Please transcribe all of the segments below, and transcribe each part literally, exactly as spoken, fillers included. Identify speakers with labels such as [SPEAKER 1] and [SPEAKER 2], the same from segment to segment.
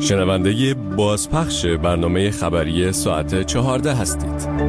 [SPEAKER 1] شنونده بازپخش برنامه خبری ساعت چهارده هستید.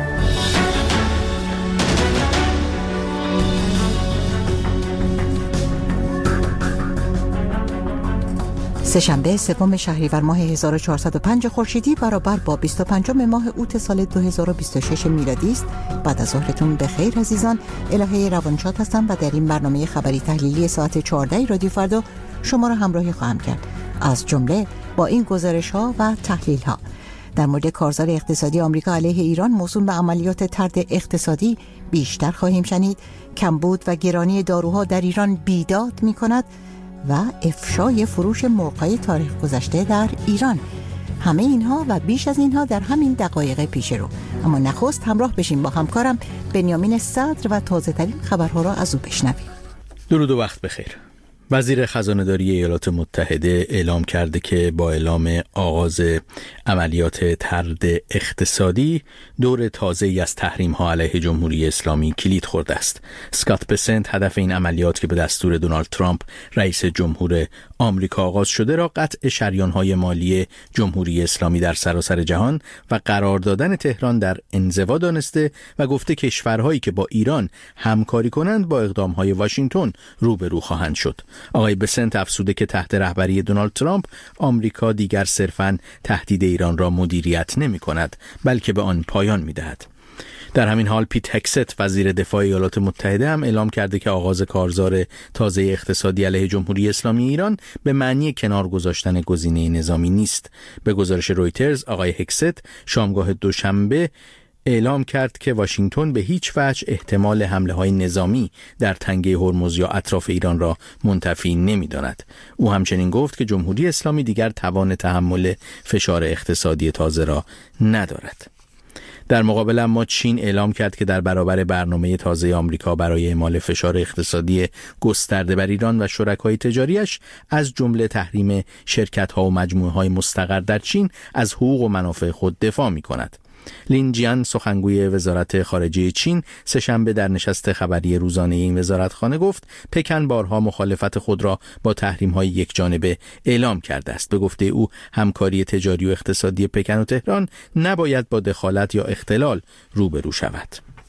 [SPEAKER 2] سه‌شنبه سوم شهریور ماه هزار و چهارصد و پنج خورشیدی برابر با بیست و پنجم ماه اوت سال دو هزار و بیست و شش میلادی است. بعد از ظهرتون بخیر عزیزان. الهه روانشاد هستم و در این برنامه خبری تحلیلی ساعت چهارده رادیو فردا شما را همراهی خواهم کرد. از جمله با این گزارش ها و تحلیل ها: در مورد کارزار اقتصادی آمریکا علیه ایران موسوم به عملیات طرد اقتصادی بیشتر خواهیم شنید. کمبود و گرانی داروها در ایران بیداد می کند و افشای فروش مرغ‌های تاریخ گذشته در ایران. همه اینها و بیش از اینها در همین دقایق پیش رو. اما نخست همراه بشیم با همکارم بنیامین صدر و تازه ترین خبرها را از او بشنویم.
[SPEAKER 3] درود و وقت بخیر. وزیر خزانه‌داری ایالات متحده اعلام کرده که با اعلام آغاز عملیات طرد اقتصادی دور تازه‌ای از تحریم‌ها علیه جمهوری اسلامی کلید خورده است. اسکات بسنت هدف این عملیات که به دستور دونالد ترامپ رئیس جمهور آمریکا آغاز شده را قطع شریان‌های مالی جمهوری اسلامی در سراسر جهان و قرار دادن تهران در انزوا دانسته و گفته کشورهایی که با ایران همکاری کنند با اقدام‌های واشنگتن روبرو خواهند شد. آقای بسنت افزوده که تحت رهبری دونالد ترامپ آمریکا دیگر صرفاً تهدید ایران را مدیریت نمی کند بلکه به آن پایان می دهد. در همین حال پیت هکست وزیر دفاع ایالات متحده هم اعلام کرده که آغاز کارزار تازه اقتصادی علیه جمهوری اسلامی ایران به معنی کنار گذاشتن گزینه نظامی نیست. به گزارش رویترز آقای هکست شامگاه دوشنبه اعلام کرد که واشنگتن به هیچ وجه احتمال حمله‌های نظامی در تنگه هرمز یا اطراف ایران را منتفی نمی‌داند. او همچنین گفت که جمهوری اسلامی دیگر توان تحمل فشار اقتصادی تازه را ندارد. در مقابل اما چین اعلام کرد که در برابر برنامه تازه آمریکا برای اعمال فشار اقتصادی گسترده بر ایران و شرکای تجاریش از جمله تحریم شرکت‌ها و مجموعه‌های مستقر در چین از حقوق و منافع خود دفاع می‌کند. لین جیان سخنگوی وزارت خارجه چین سه‌شنبه در نشست خبری روزانه این وزارتخانه گفت پکن بارها مخالفت خود را با تحریم‌های یکجانبه اعلام کرده است. به گفته او همکاری تجاری و اقتصادی پکن و تهران نباید با دخالت یا اختلال روبرو شود.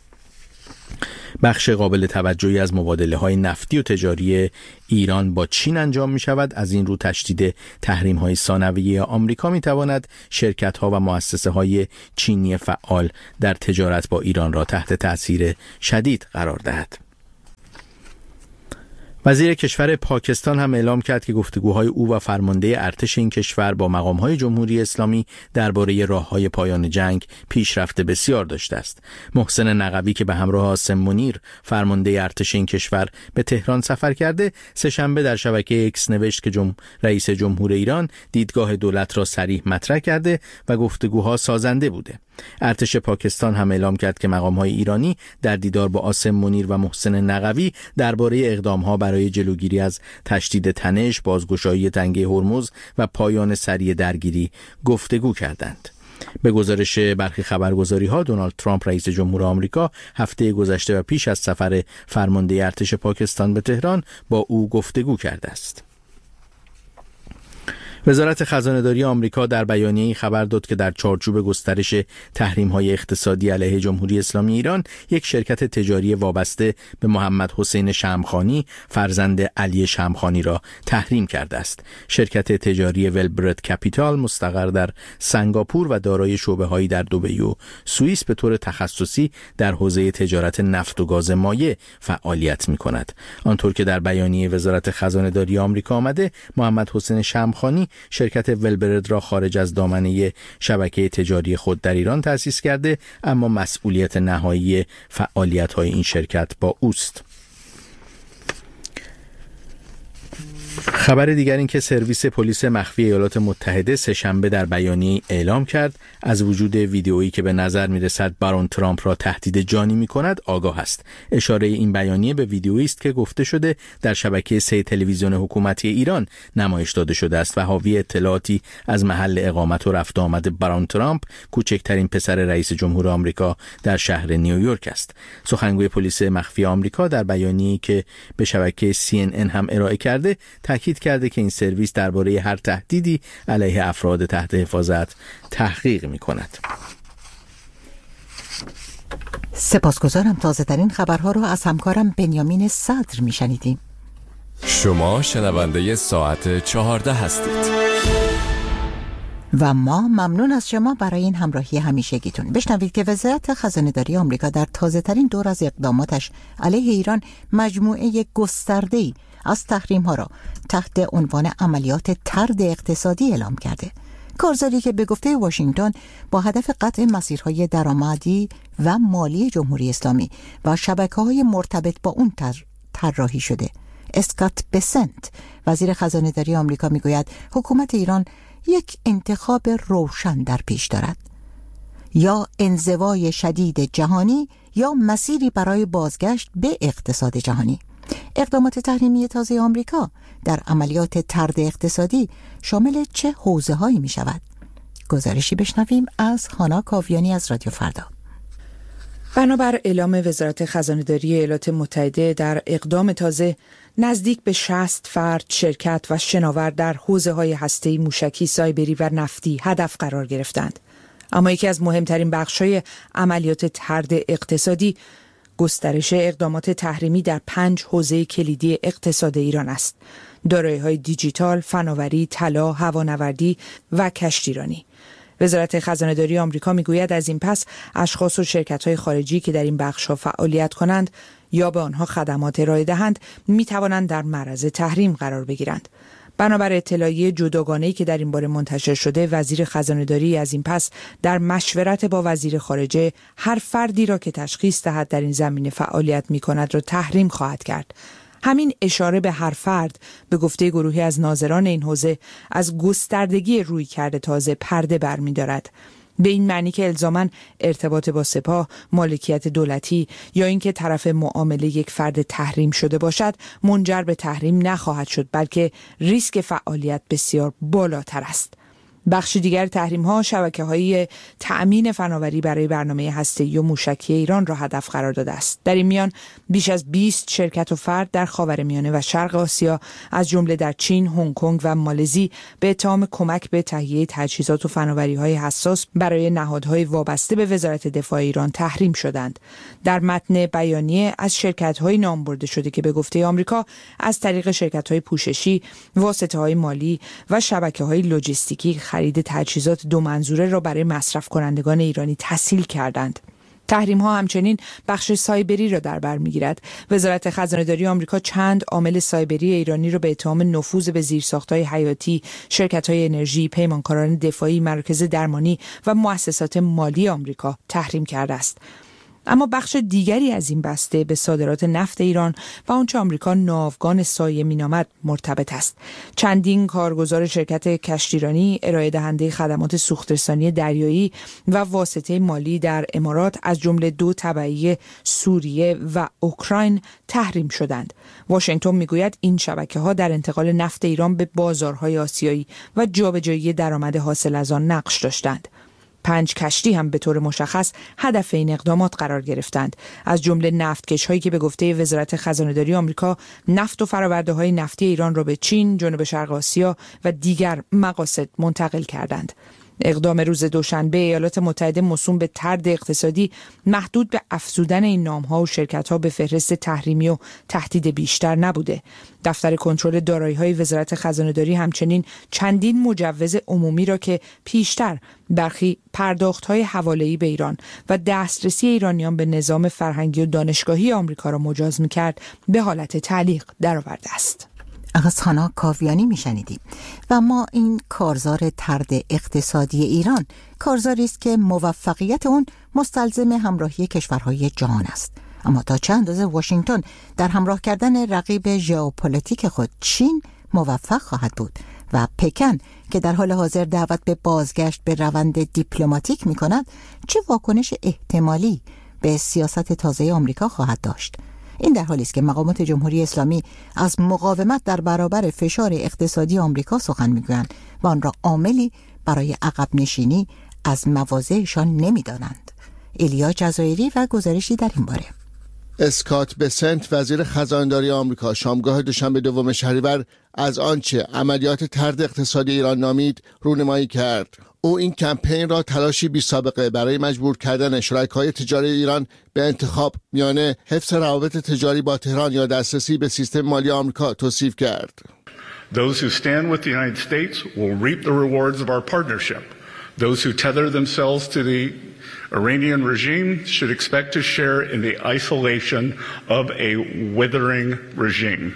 [SPEAKER 3] بخش قابل توجهی از مبادله‌های نفتی و تجاری ایران با چین انجام می‌شود. از این رو تشدید تحریم‌های ثانویه آمریکا می‌تواند شرکت‌ها و مؤسسه‌های چینی فعال در تجارت با ایران را تحت تأثیر شدید قرار دهد. وزیر کشور پاکستان هم اعلام کرد که گفتگوهای او و فرمانده ارتش این کشور با مقام‌های جمهوری اسلامی درباره راه‌های پایان جنگ پیشرفت بسیار داشته است. محسن نقوی که به همراه عاصم منیر فرمانده ارتش این کشور به تهران سفر کرده، سه‌شنبه در شبکه اکس نوشت که جم... رئیس جمهور ایران دیدگاه دولت را صریح مطرح کرده و گفتگوها سازنده بوده. ارتش پاکستان هم اعلام کرد که مقام‌های ایرانی در دیدار با عاصم منیر و محسن نقوی درباره اقدام‌ها برای جلوگیری از تشدید تنش، بازگشایی تنگه هرمز و پایان سریع درگیری گفتگو کردند. به گزارش برخی خبرگزاری‌ها دونالد ترامپ رئیس جمهور آمریکا هفته گذشته و پیش از سفر فرمانده ارتش پاکستان به تهران با او گفتگو کرده است. وزارت خزانه‌داری آمریکا در بیانیه‌ای خبر داد که در چارچوب گسترش تحریم‌های اقتصادی علیه جمهوری اسلامی ایران، یک شرکت تجاری وابسته به محمد حسین شمخانی فرزند علی شمخانی را تحریم کرده است. شرکت تجاری ولبرت کپیتال مستقر در سنگاپور و دارای شعبه‌هایی در دبی و سوئیس به طور تخصصی در حوزه تجارت نفت و گاز مایع فعالیت می‌کند. آنطور که در بیانیه وزارت خزانه‌داری آمریکا آمده، محمد حسین شمخانی شرکت ولبرد را خارج از دامنه شبکه تجاری خود در ایران تأسیس کرده، اما مسئولیت نهایی فعالیت‌های این شرکت با اوست. خبر دیگر این که سرویس پلیس مخفی ایالات متحده سه‌شنبه در بیانیه‌ای اعلام کرد از وجود ویدئویی که به نظر می‌رسد بارون ترامپ را تهدید جانی می‌کند آگاه است. اشاره این بیانیه به ویدئویی است که گفته شده در شبکه سه تلویزیون حکومتی ایران نمایش داده شده است و حاوی اطلاعاتی از محل اقامت و رفت و آمد بارون ترامپ، کوچکترین پسر رئیس جمهور آمریکا، در شهر نیویورک است. سخنگوی پلیس مخفی آمریکا در بیانیه‌ای که به شبکه سی ان ان هم ارائه کرده تاکید کرده که این سرویس درباره هر تهدیدی علیه افراد تحت حفاظت تحقیق می‌کند.
[SPEAKER 2] سپاسگزارم. تازه ترین خبرها رو از همکارم بنیامین صدر میشنیدیم.
[SPEAKER 1] شما شنونده ساعت چهارده هستید
[SPEAKER 2] و ما ممنون از شما برای این همراهی همیشگیتون. بشنوید که وزارت خزانه‌داری آمریکا در تازه ترین دور از اقداماتش علیه ایران مجموعه گسترده‌ای از تحریم‌ها را تحت عنوان عملیات طرد اقتصادی اعلام کرده. کارزاری که به گفته واشنگتن با هدف قطع مسیرهای درآمدی و مالی جمهوری اسلامی و شبکه‌های مرتبط با اون طراحی شده. اسکات بسنت، وزیر خزانه‌داری آمریکا، میگوید حکومت ایران یک انتخاب روشن در پیش دارد: یا انزوای شدید جهانی یا مسیری برای بازگشت به اقتصاد جهانی. اقدامات تحریمی تازه آمریکا در عملیات طرد اقتصادی شامل چه حوزه‌هایی می شود؟ گزارشی بشنویم از هانا کاویانی از رادیو فردا.
[SPEAKER 4] بنابر اعلام وزارت خزانه‌داری ایالات متحده، در اقدام تازه نزدیک به شصت فرد، شرکت و شناور در حوزه‌های هسته‌ای، موشکی، سایبری و نفتی هدف قرار گرفتند. اما یکی از مهمترین بخش‌های عملیات طرد اقتصادی گسترش اقدامات تحریمی در پنج حوزه کلیدی اقتصاد ایران است: دارایی‌های دیجیتال، فناوری، طلا، هوانوردی و کشتیرانی. وزارت خزانه‌داری آمریکا میگوید از این پس اشخاص و شرکت‌های خارجی که در این بخش‌ها فعالیت کنند یا به آنها خدمات ارائه دهند می‌توانند در معرض تحریم قرار بگیرند. بنابر اطلاعیه جداگانه‌ای که در این باره منتشر شده، وزیر خزانه‌داری از این پس در مشورت با وزیر خارجه هر فردی را که تشخیص دهد در این زمینه فعالیت می‌کند را تحریم خواهد کرد. همین اشاره به هر فرد به گفته گروهی از ناظران این حوزه از گستردگی رویکرد تازه پرده برمی‌دارد، به این معنی که الزاماً ارتباط با سپاه، مالکیت دولتی یا اینکه طرف معامله یک فرد تحریم شده باشد منجر به تحریم نخواهد شد، بلکه ریسک فعالیت بسیار بالاتر است. بخش دیگر تحریم‌ها شبکه‌های تأمین فناوری برای برنامه هسته‌ای و موشکی ایران را هدف قرار داده است. در این میان بیش از بیست شرکت و فرد در خاورمیانه و شرق آسیا از جمله در چین، هنگ کنگ و مالزی به اتهام کمک به تهیه تجهیزات و فناوری‌های حساس برای نهادهای وابسته به وزارت دفاع ایران تحریم شدند. در متن بیانیه از شرکت‌های نام برده شده که به گفته آمریکا از طریق شرکت‌های پوششی، واسطه‌های مالی و شبکه‌های لوجستیکی خرید تجهیزات دو منظوره را برای مصرف کنندگان ایرانی تسهیل کردند. تحریم ها همچنین بخش سایبری را در بر میگیرد. وزارت خزانه‌داری آمریکا چند عامل سایبری ایرانی را به اتهام نفوذ به زیرساخت‌های حیاتی، شرکت‌های انرژی، پیمانکاران دفاعی، مراکز درمانی و مؤسسات مالی آمریکا تحریم کرده است. اما بخش دیگری از این بسته به صادرات نفت ایران و آنچه آمریکا ناوگان سایه مینامد مرتبط است. چندین کارگزار شرکت کشتیرانی، ارائه دهنده خدمات سوخترسانی دریایی و واسطه مالی در امارات از جمله دو تبعی سوریه و اوکراین تحریم شدند. واشنگتن میگوید این شبکه‌ها در انتقال نفت ایران به بازارهای آسیایی و جابجایی درآمد حاصل از آن نقش داشتند. پنج کشتی هم به طور مشخص هدف این اقدامات قرار گرفتند، از جمله نفتکش هایی که به گفته وزارت خزانه‌داری آمریکا نفت و فراورده های نفتی ایران را به چین، جنوب شرق آسیا و دیگر مقاصد منتقل کردند. اقدام روز دوشنبه ایالات متحده موسوم به طرد اقتصادی محدود به افزودن این نام‌ها و شرکت‌ها به فهرست تحریمی و تهدید بیشتر نبوده. دفتر کنترل دارایی‌های وزارت خزانه‌داری همچنین چندین مجوز عمومی را که پیشتر برخی پرداخت‌های حواله‌ای به ایران و دسترسی ایرانیان به نظام فرهنگی و دانشگاهی آمریکا را مجاز می‌کرد به حالت تعلیق درآورده است.
[SPEAKER 2] از هانا کاویانی میشنیدیم. و ما این کارزار طرد اقتصادی ایران کارزاری است که موفقیت اون مستلزم همراهی کشورهای جهان است. اما تا چند اندازه واشنگتن در همراه کردن رقیب ژئوپلیتیک خود چین موفق خواهد بود و پکن که در حال حاضر دعوت به بازگشت به روند دیپلماتیک می کند چه واکنش احتمالی به سیاست تازه آمریکا خواهد داشت؟ این در حالی است که مقامات جمهوری اسلامی از مقاومت در برابر فشار اقتصادی آمریکا سخن میگویند و آن را عاملی برای عقب نشینی از مواضعشان نمیدانند. ایلیا جزایری و گزارشی در این باره.
[SPEAKER 5] اسکات بسنت وزیر خزانه‌داری آمریکا شامگاه دوشنبه دوم شهریور از آنچه عملیات طرد اقتصادی ایران نامید رونمایی کرد. او این کمپین را تلاشی بی سابقه برای مجبور کردن شرکای تجاری ایران به انتخاب میان حفظ روابط تجاری با تهران یا دسترسی به سیستم مالی آمریکا توصیف کرد.
[SPEAKER 6] Those who stand with the United States will reap the rewards of our partnership. Those who tether themselves to the Iranian regime should expect to share in the isolation of a withering regime.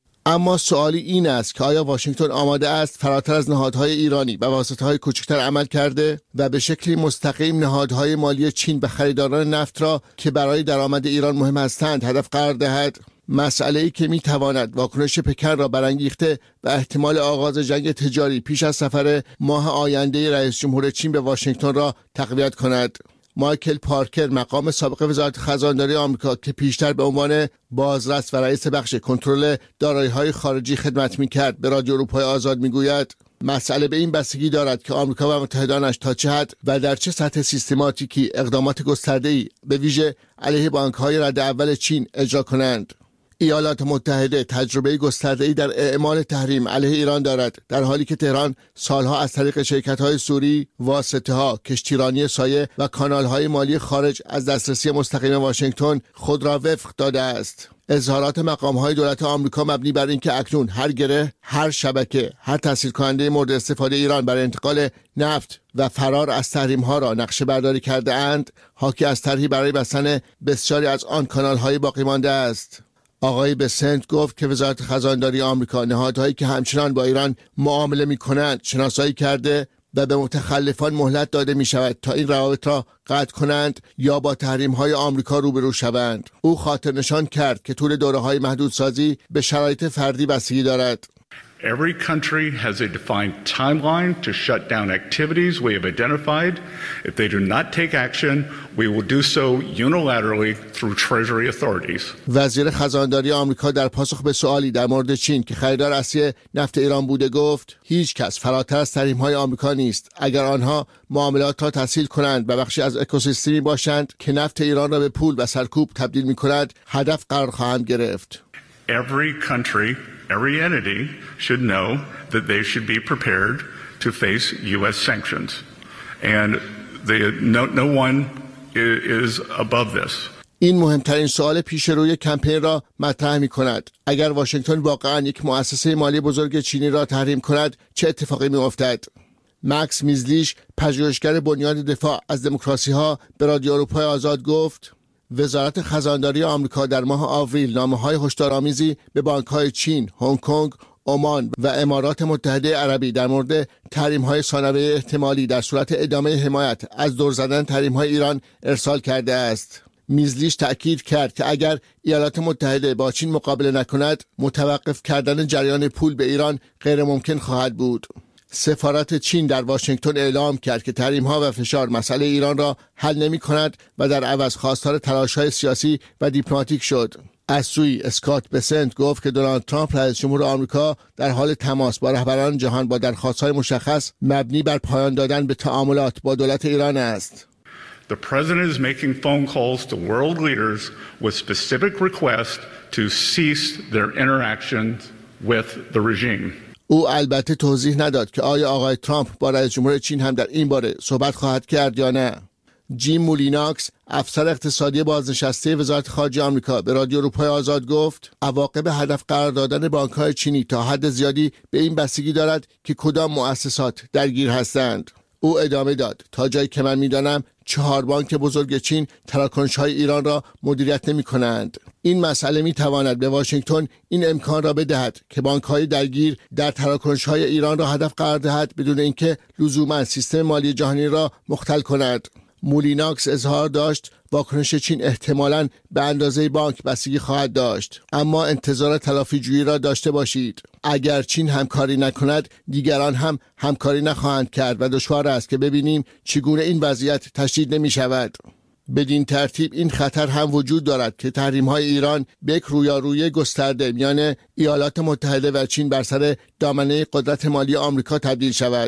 [SPEAKER 5] اما سوالی این است که آیا واشنگتن آماده است فراتر از نهادهای ایرانی و واسطه‌های کوچکتر عمل کرده و به شکلی مستقیم نهادهای مالی چین به خریداران نفت را که برای درآمد ایران مهم هستند هدف قرار دهد؟ مسئله‌ای که می‌تواند واکنش پکن را برانگیخته و احتمال آغاز جنگ تجاری پیش از سفر ماه آینده رئیس جمهور چین به واشنگتن را تقویت کند. مایکل پارکر مقام سابق وزارت خزانه‌داری آمریکا که پیشتر به عنوان بازرس و رئیس بخش کنترل دارایی‌های خارجی خدمت می‌کرد به رادیو اروپای آزاد می‌گوید مسئله به این بستگی دارد که آمریکا و متحدانش تا چه حد و در چه سطح سیستماتیکی اقدامات گسترده‌ای به ویژه علیه بانک‌های رده اول چین اجرا کنند. ایالات متحده تجربه گسترده‌ای در اعمال تحریم علیه ایران دارد، در حالی که تهران سالها از طریق شرکت‌های سوری، واسطه‌ها، کشتیرانی سایه و کانال‌های مالی خارج از دسترسی مستقیم واشنگتن خود را وفق داده است. اظهارات مقام‌های دولت آمریکا مبنی بر اینکه اکنون هر گره، هر شبکه، هر تسهیل‌کننده مورد استفاده ایران برای انتقال نفت و فرار از تحریم‌ها را نقشه برداری کرده اند، حاکی از طرحی برای بستن بسیاری از آن کانال‌های باقی مانده است. آقای بسنت گفت که وزارت خزانه‌داری آمریکا نهادهایی که همچنان با ایران معامله می‌کنند شناسایی کرده و به متخلفان مهلت داده می‌شود تا این روابط را قطع کنند یا با تحریم‌های آمریکا روبرو شوند. او خاطر نشان کرد که طول دوره‌های محدودسازی به شرایط فردی بستگی دارد.
[SPEAKER 6] Every country has a defined timeline to shut down activities we have identified. If they do not take action, we will do so unilaterally through Treasury authorities.
[SPEAKER 5] وزیر خزانه‌داری آمریکا در پاسخ به سوالی در مورد چین که خریدار اصلی نفت ایران بوده گفت: هیچ کس فراتر از تحریم‌های آمریکا نیست. اگر آنها معاملات را تسهیل کنند و بخشی از اکوسیستمی باشند که نفت ایران را به پول و سرکوب تبدیل می‌کند، هدف قرار خواهند گرفت.
[SPEAKER 6] Every country, every entity should know that they should be prepared to face U S sanctions. And they, no, no one is above this.
[SPEAKER 5] این مهمترین سوال پیش روی کمپین را مطرح می کند. اگر واشنگتن واقعا یک مؤسسه مالی بزرگ چینی را تحریم کند، چه اتفاقی می افتد؟ مکس میزلیش، پژوهشگر بنیاد دفاع از دموکراسی ها، به رادیو اروپای آزاد گفت: وزارت خزانه‌داری آمریکا در ماه آوریل نامه‌های هشدارآمیزی به بانک‌های چین، هنگ کنگ، عمان و امارات متحده عربی در مورد تحریم‌های ثانویه احتمالی در صورت ادامه حمایت از دور زدن تحریم‌های ایران ارسال کرده است. میزلیش تأکید کرد که اگر ایالات متحده با چین مقابله نکند، متوقف کردن جریان پول به ایران غیر ممکن خواهد بود. سفارت چین در واشنگتن اعلام کرد که تحریم‌ها و فشار مسئله ایران را حل نمی‌کند و در عوض خواستار تلاش‌های سیاسی و دیپلماتیک شد. از سوی اسکات بسنت گفت که دونالد ترامپ رئیس جمهور آمریکا در حال تماس با رهبران جهان با درخواست‌های مشخص مبنی بر پایان دادن به تعاملات با دولت ایران است.
[SPEAKER 6] The president is making phone calls to world leaders with specific requests to cease their interactions with the regime.
[SPEAKER 5] او البته توضیح نداد که آیا آقای ترامپ با رئیس جمهور چین هم در این باره صحبت خواهد کرد یا نه. جیم مولیناکس، افسر اقتصادی بازنشسته وزارت خارجه آمریکا، به رادیو اروپای آزاد گفت: عواقب هدف قرار دادن بانک‌های چینی تا حد زیادی به این بستگی دارد که کدام مؤسسات درگیر هستند. او ادامه داد: تا جایی که من می‌دانم چهار بانک بزرگ چین تراکنش‌های ایران را مدیریت نمی‌کنند. این مسئله می‌تواند به واشنگتن این امکان را بدهد که بانک‌های درگیر در تراکنش‌های ایران را هدف قرار دهد بدون اینکه لزوماً سیستم مالی جهانی را مختل کند. مولیناکس اظهار داشت واکنش چین احتمالاً به اندازه بانک بستگی خواهد داشت، اما انتظار تلافی جویی را داشته باشید. اگر چین همکاری نکند، دیگران هم همکاری نخواهند کرد و دشوار است که ببینیم چگونه این وضعیت تشدید نمی شود. بدین ترتیب این خطر هم وجود دارد که تحریم‌های ایران به یک رویارویی گسترده میان ایالات متحده و چین بر سر دامنه قدرت مالی آمریکا تبدیل شود.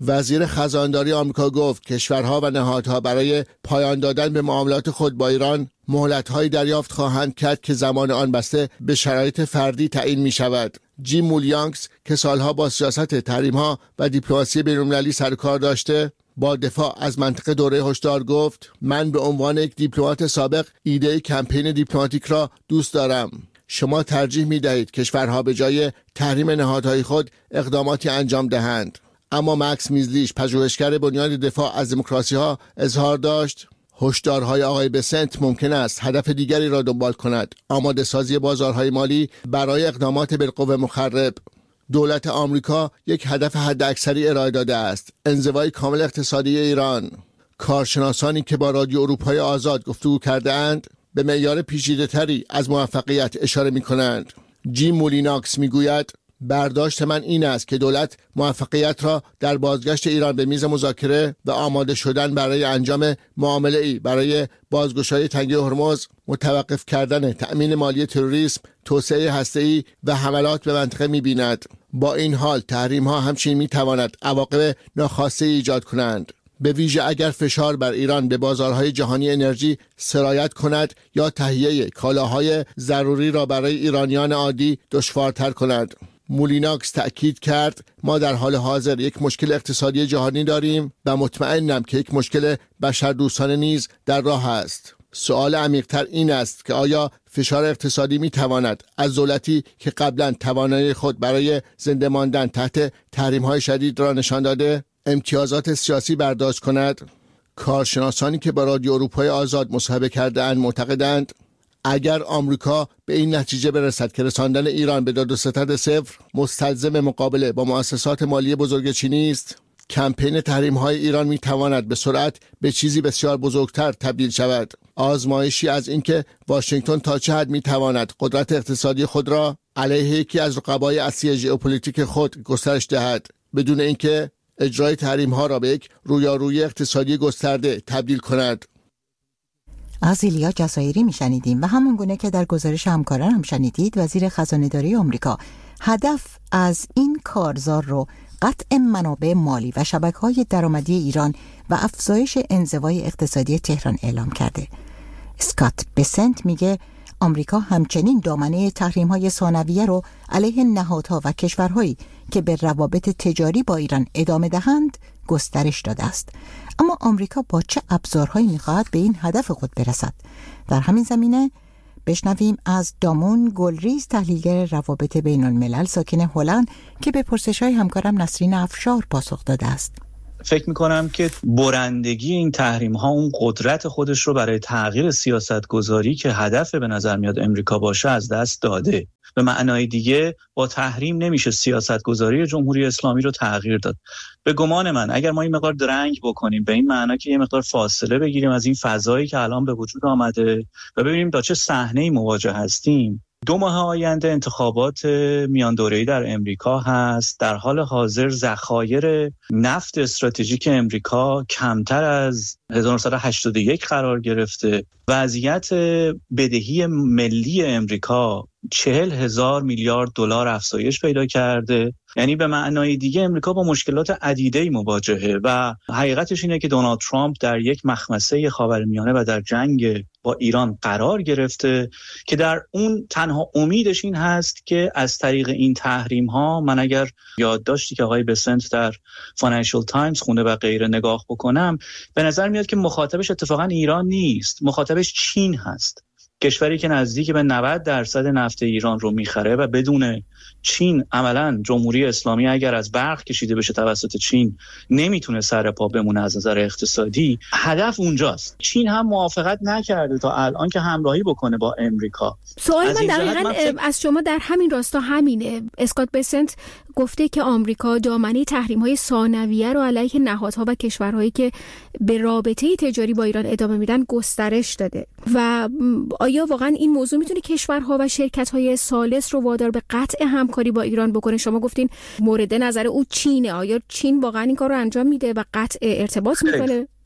[SPEAKER 5] وزیر خزانداری آمریکا گفت کشورها و نهادها برای پایان دادن به معاملات خود با ایران مهلت‌هایی دریافت خواهند کرد که زمان آن بسته به شرایط فردی تعیین می‌شود. جیم مولیانکس که سالها با سیاست تحریم‌ها و دیپلماسی بین‌المللی سر کار داشته، با دفاع از منطق دوره هشدار گفت من به عنوان یک دیپلمات سابق ایده کمپین دیپلماتیک را دوست دارم. شما ترجیح می‌دهید کشورها به جای تحریم نهادهای خود اقداماتی انجام دهند. اما مکس میزلیش پژوهشگر بنیاد دفاع از دموکراسی‌ها اظهار داشت هشدارهای آقای بسنت ممکن است هدف دیگری را دنبال کند، آماده سازی بازارهای مالی برای اقدامات بالقوه مخرب. دولت آمریکا یک هدف حداکثری ارائه داده است، انزوای کامل اقتصادی ایران. کارشناسانی که با رادیو اروپای آزاد گفتگو کرده اند به معیار پیچیده‌تری از موفقیت اشاره می‌کنند. جیم مولیناکس می‌گوید برداشت من این است که دولت موفقیت را در بازگشت ایران به میز مذاکره و آماده شدن برای انجام معامله‌ای برای بازگشایی تنگه هرمز، متوقف کردن تأمین مالی تروریسم، توسعه هسته‌ای و حملات به منطقه می‌بیند. با این حال تحریم‌ها همچنین می‌تواند عواقب ناخواسته ایجاد کنند، به ویژه اگر فشار بر ایران به بازارهای جهانی انرژی سرایت کند یا تهیه کالاهای ضروری را برای ایرانیان عادی دشوارتر کند. مولیناکس تأکید کرد ما در حال حاضر یک مشکل اقتصادی جهانی داریم و مطمئنم که یک مشکل بشردوستانه نیز در راه است. سوال عمیق‌تر این است که آیا فشار اقتصادی می تواند از دولتی که قبلا توانایی خود برای زنده ماندن تحت تحریم‌های شدید را نشان داده امتیازات سیاسی برداشت کند؟ کارشناسانی که با رادیو اروپای آزاد مصاحبه کرده‌اند معتقدند اگر آمریکا به این نتیجه برسد که رساندن ایران به داد و ستد صفر مستلزم مقابله با مؤسسات مالی بزرگ چینی است، کمپین تحریم‌های ایران می‌تواند به سرعت به چیزی بسیار بزرگتر تبدیل شود. آزمایشی از اینکه واشنگتن تا چه حد می‌تواند قدرت اقتصادی خود را علیه یکی از رقبای اصلی ژئوپلیتیک خود گسترش دهد، بدون اینکه اجرای تحریم‌ها را به یک رویارویی اقتصادی گسترده تبدیل کند.
[SPEAKER 2] از ایلیا جزایری میشنیدیم و همون گونه که در گزارش همکاران هم شنیدید، وزیر خزانه‌داری آمریکا هدف از این کارزار رو قطع منابع مالی و شبکه‌های درآمدی ایران و افزایش انزوای اقتصادی تهران اعلام کرده. اسکات بسنت میگه آمریکا همچنین دامنه تحریم‌های ثانویه رو علیه نهادها و کشورهایی که به روابط تجاری با ایران ادامه دهند گسترش داده است. اما آمریکا با چه ابزارهایی می‌خواهد به این هدف خود برسد؟ در همین زمینه بشنویم از دامون گلریز، تحلیلگر روابط بین الملل ساکن هلند، که به پرسش‌های همکارم نسرین افشار پاسخ داده است.
[SPEAKER 7] فکر میکنم که برندگی این تحریم ها اون قدرت خودش رو برای تغییر سیاست گذاری که هدف به نظر میاد امریکا باشه از دست داده. به معنای دیگه با تحریم نمیشه سیاست گذاری جمهوری اسلامی رو تغییر داد. به گمان من اگر ما این مقدار درنگ بکنیم به این معنا که یه مقدار فاصله بگیریم از این فضایی که الان به وجود آمده و ببینیم تا چه صحنه‌ای مواجه هستیم. دو ماه آینده انتخابات میان دوره‌ای در امریکا هست. در حال حاضر ذخایر نفت استراتژیک امریکا کمتر از هزار و نهصد و هشتاد و یک قرار گرفته. وضعیت بدهی ملی امریکا چهل هزار میلیارد دلار افزایش پیدا کرده. یعنی به معنای دیگه امریکا با مشکلات عدیده‌ای مواجهه و حقیقتش اینه که دونالد ترامپ در یک مخمسه خاورمیانه و در جنگ با ایران قرار گرفته که در اون تنها امیدش این هست که از طریق این تحریم ها، من اگر یادداشتی که آقای بسنت در فاینانشل تایمز خونده و غیره نگاه بکنم، به نظر میاد که مخاطبش اتفاقا ایران نیست، مخاطبش چین هست، کشوری که نزدیک به نود درصد نفت ایران رو میخره و بدون چین عملاً جمهوری اسلامی اگر از برق کشیده بشه توسط چین نمیتونه سر پا بمونه از نظر اقتصادی. هدف اونجاست. چین هم موافقت نکرده تا الان که همراهی بکنه با امریکا.
[SPEAKER 8] سوال من دقیقاً فکر... از شما در همین راستا همینه. اسکات بسنت گفته که آمریکا دامنه تحریم‌های ثانویه رو علیه نهادها و کشورهایی که به رابطه تجاری با ایران ادامه میدن گسترش داده و آیا واقعاً این موضوع میتونه کشورها و شرکت‌های ثالث رو وادار به قطع همکاری با ایران بکنه؟ شما گفتین مورد نظر او چینه. آیا چین واقعاً این کار رو انجام میده و قطع ارتباط میکنه؟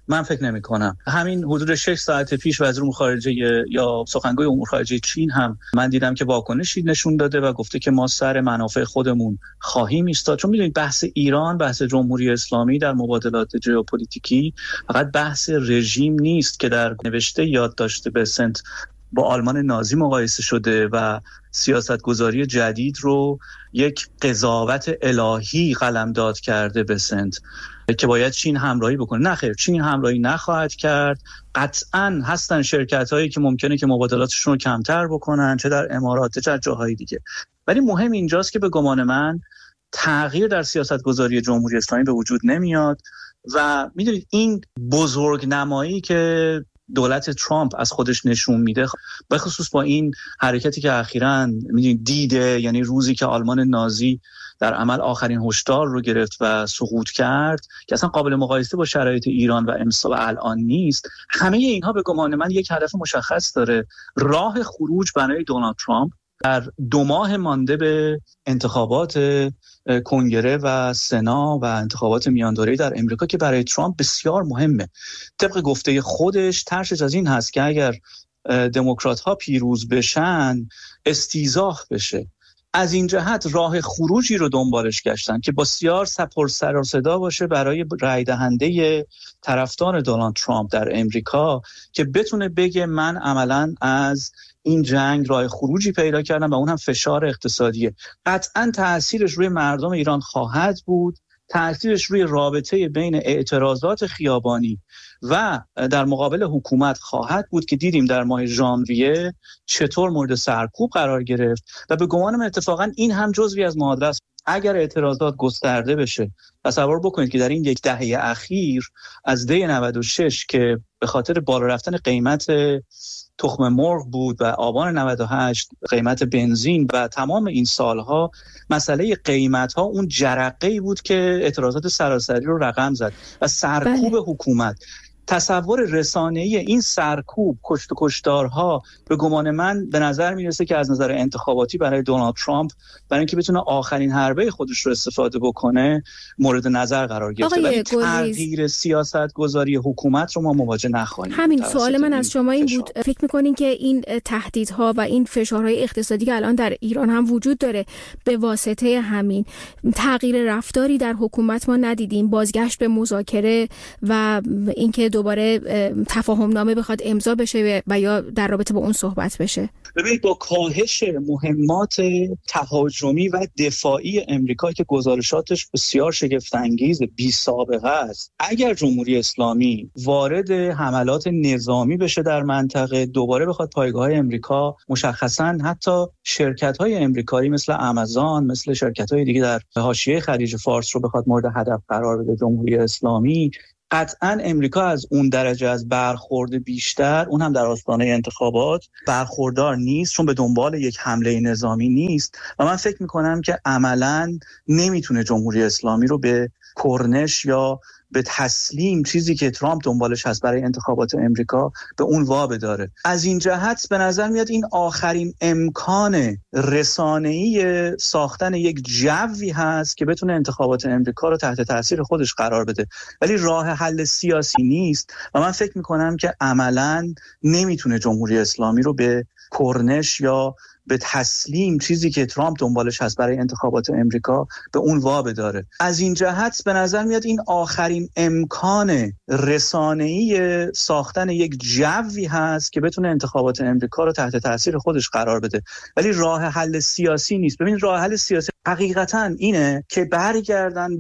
[SPEAKER 7] من فکر نمی کنم. همین حدود شش ساعت پیش وزیر امور خارجه یا سخنگوی امور خارجه چین هم من دیدم که واکنشی نشون داده و گفته که ما سر منافع خودمون خواهیم ایستاد. چون میدونید بحث ایران، بحث جمهوری اسلامی در مبادلات ژئوپلیتیکی فقط بحث رژیم نیست که در نوشته یادداشت بسنت با آلمان نازی مقایسه شده و سیاستگذاری جدید رو یک قضاوت الهی قلمداد کرده بسنت که باید چین همراهی بکنه. نه خیر، چین همراهی نخواهد کرد. قطعاً هستن شرکت‌هایی که ممکنه که مبادلاتشون رو کمتر بکنن، چه در امارات چه در جاهای دیگه. ولی مهم اینجاست که به گمان من تغییر در سیاستگذاری جمهوری اسلامی به وجود نمیاد و میدونید این بزرگنمایی که دولت ترامپ از خودش نشون میده، به خصوص با این حرکتی که اخیراً میدونید دیده، یعنی روزی که آلمان نازی در عمل آخرین هشدار رو گرفت و سقوط کرد که اصلا قابل مقایسه با شرایط ایران و امسال الان نیست، همه اینها به گمان من یک هدف مشخص داره: راه خروج برای دونالد ترامپ در دو ماه مانده به انتخابات کنگره و سنا و انتخابات میاندوره‌ای در امریکا که برای ترامپ بسیار مهمه. طبق گفته خودش ترسش از این هست که اگر دموکرات ها پیروز بشن استیضاح بشه. از این جهت راه خروجی رو دنبالش گشتن که بسیار سپر سر و صدا باشه برای رای دهنده طرفدار دونالد ترامپ در امریکا که بتونه بگه من عملاً از این جنگ راه خروجی پیدا کردم و اون هم فشار اقتصادیه. قطعاً تأثیرش روی مردم ایران خواهد بود، تأثیرش روی رابطه بین اعتراضات خیابانی و در مقابل حکومت خواهد بود که دیدیم در ماه ژانویه چطور مورد سرکوب قرار گرفت و به گمان من اتفاقا این هم جزوی از معادله است. اگر اعتراضات گسترده بشه، تصور بکنید که در این یک دهه اخیر از دی نود و شش که به خاطر بالا رفتن قیمت تخم مرغ بود و آبان نود و هشت قیمت بنزین و تمام این سالها مسئله قیمت‌ها اون جرقه‌ای بود که اعتراضات سراسری رو رقم زد و سرکوب بله. حکومت. تصور رسانه‌ای این سرکوب، کشت و کشتارها به گمان من به نظر میرسه که از نظر انتخاباتی برای دونالد ترامپ برای اینکه بتونه آخرین حربه خودش رو استفاده بکنه مورد نظر قرار گرفته. ولی تغییر سیاست گذاری حکومت رو ما مواجه نخواهیم.
[SPEAKER 8] همین سوال من از شما این بود، فکر می‌کنین که این تهدیدها و این فشارهای اقتصادی که الان در ایران هم وجود داره به واسطه همین تغییر رفتاری در حکومت ما ندیدیم، بازگشت به مذاکره و اینکه دوباره تفاهم نامه بخواد امضا بشه و یا در رابطه با اون صحبت بشه؟
[SPEAKER 7] ببینید با کاهش مهمات تهاجمی و دفاعی امریکا که گزارشاتش بسیار شگفت انگیز، بی سابقه است، اگر جمهوری اسلامی وارد حملات نظامی بشه در منطقه، دوباره بخواد پایگاه‌های امریکا، مشخصاً حتی شرکت‌های امریکایی مثل آمازون، مثل شرکت‌های دیگه در حاشیه خلیج فارس رو بخواد مورد هدف قرار بده جمهوری اسلامی، قطعاً امریکا از اون درجه از برخورد بیشتر، اون هم در آستانه انتخابات، برخوردار نیست، چون به دنبال یک حمله نظامی نیست و من فکر میکنم که عملاً نمیتونه جمهوری اسلامی رو به کرنش یا به تسلیم، چیزی که ترامپ دنبالش هست برای انتخابات امریکا، به اون وابه داره. از این جهت به نظر میاد این آخرین امکان رسانه‌ای ساختن یک جوی هست که بتونه انتخابات امریکا رو تحت تاثیر خودش قرار بده، ولی راه حل سیاسی نیست و من فکر میکنم که عملاً نمیتونه جمهوری اسلامی رو به کرنش یا به تسلیم، چیزی که ترامپ دنبالش هست برای انتخابات امریکا، به اون وابه داره. از این جهت به نظر میاد این آخرین امکان رسانه‌ای ساختن یک جوی هست که بتونه انتخابات امریکا رو تحت تاثیر خودش قرار بده، ولی راه حل سیاسی نیست. ببین راه حل سیاسی حقیقتاً اینه که برگردن